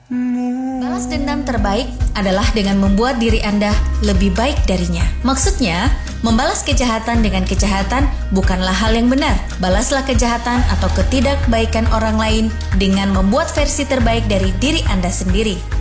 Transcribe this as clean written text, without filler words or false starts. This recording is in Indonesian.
Balas dendam terbaik adalah dengan membuat diri Anda lebih baik darinya. Maksudnya, membalas kejahatan dengan kejahatan bukanlah hal yang benar. Balaslah kejahatan atau ketidakbaikan orang lain dengan membuat versi terbaik dari diri Anda sendiri.